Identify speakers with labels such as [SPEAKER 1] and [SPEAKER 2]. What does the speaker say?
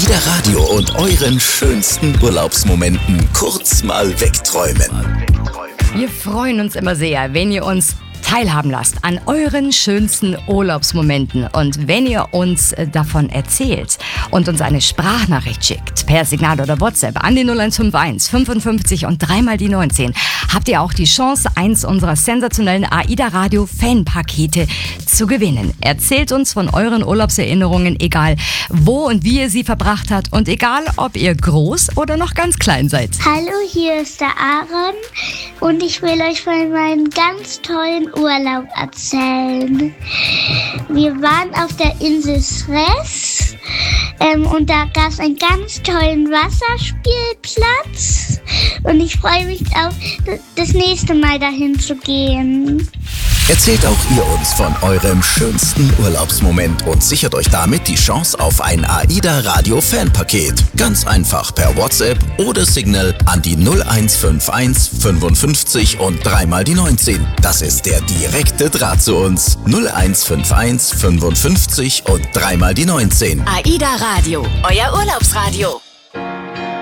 [SPEAKER 1] AIDA Radio und euren schönsten Urlaubsmomenten kurz mal wegträumen.
[SPEAKER 2] Wir freuen uns immer sehr, wenn ihr uns teilhaben lasst an euren schönsten Urlaubsmomenten. Und wenn ihr uns davon erzählt und uns eine Sprachnachricht schickt, per Signal oder WhatsApp an die 0151 55 und 3 die 19, habt ihr auch die Chance, eins unserer sensationellen AIDA Radio Fanpakete zu gewinnen. Erzählt uns von euren Urlaubserinnerungen, egal wo und wie ihr sie verbracht habt und egal, ob ihr groß oder noch ganz klein seid.
[SPEAKER 3] Hallo, hier ist der Aaron und ich will euch von meinem ganz tollen Urlaub erzählen. Wir waren auf der Insel Sres und da gab es einen ganz tollen Wasserspielplatz und ich freue mich auf das nächste Mal dahin zu gehen.
[SPEAKER 1] Erzählt auch ihr uns von eurem schönsten Urlaubsmoment und sichert euch damit die Chance auf ein AIDA Radio Fanpaket. Ganz einfach per WhatsApp oder Signal an die 0151 55 und 3 die 19. Das ist der direkte Draht zu uns. 0151 55 und 3 die 19.
[SPEAKER 4] AIDA Radio, euer Urlaubsradio.